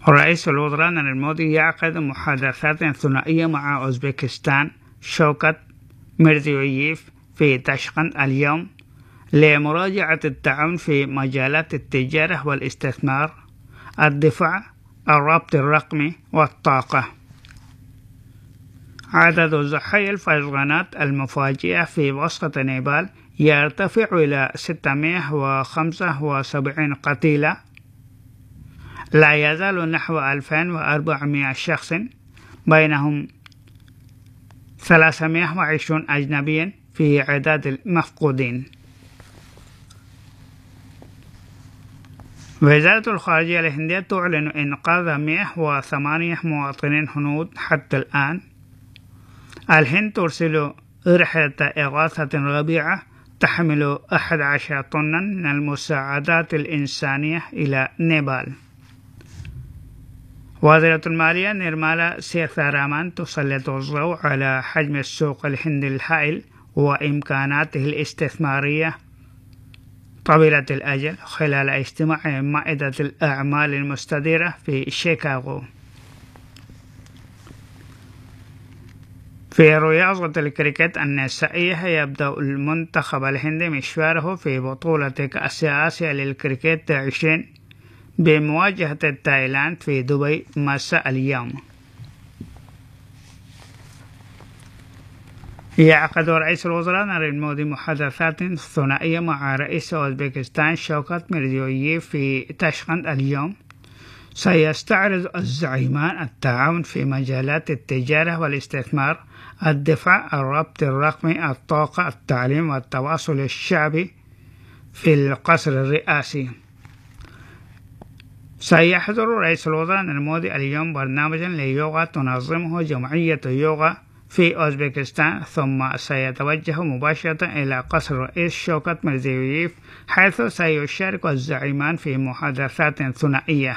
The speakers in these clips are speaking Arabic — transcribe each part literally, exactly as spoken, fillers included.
رئيس الوزراء المودي يعقد محادثات ثنائية مع أوزبكستان شوكت ميرزيويف في طاشقند اليوم لمراجعة التعاون في مجالات التجارة والاستثمار، الدفاع، الربط الرقمي والطاقة. عدد ضحايا الفيضانات المفاجئة في وسط نيبال يرتفع إلى ستمائة وخمسة وسبعين قتيلا. لا يزال نحو ألفين وأربعمائة شخص بينهم ثلاثمائة وعشرين أجنبيا في عداد المفقودين. وزارة الخارجية الهندية تعلن إنقاذ مائة وثمانية مواطنين هنود حتى الآن. الهند ترسل رحلة إغاثة ربيعة تحمل أحد عشر طنا من المساعدات الإنسانية إلى نيبال. وزيرة المالية نيرمالا سيثارامان تسلط الضوء على حجم السوق الهندي الهائل وإمكاناته الاستثمارية طويلة الأجل خلال اجتماع مائدة الأعمال المستديرة في شيكاغو. في رياضة الكريكت النسائية يبدأ المنتخب الهندي مشواره في بطولة كأس آسيا للكريكت عشرين بمواجهة تايلاند في دبي مساء اليوم. يعقد رئيس الوزراء ناريندرا مودي محادثات ثنائية مع رئيس أوزبكستان شوكت ميرزيويف في طاشقند اليوم. سيستعرض الزعيمان التعاون في مجالات التجارة والاستثمار، الدفاع، الربط الرقمي، الطاقة، التعليم والتواصل الشعبي في القصر الرئاسي. سيحضر رئيس الوزراء مودي اليوم برنامجا ليوغا تنظمه جمعية يوغا في أوزبكستان، ثم سيتوجه مباشرة إلى قصر الرئيس شوكت ميرزيويف حيث سيشارك الزعيمان في محادثات ثنائية.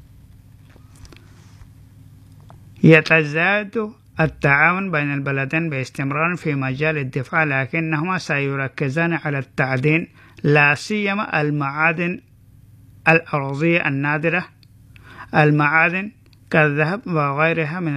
يتزايد التعاون بين البلدين باستمرار في مجال الدفاع، لكنهما سيركزان على التعدين لا سيما المعادن الأرضية النادرة، المعادن كالذهب وغيرها من